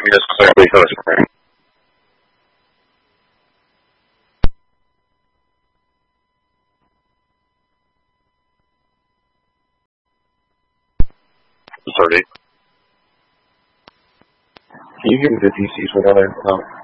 just clearly whispering. Sorry. Can you hear the DCs without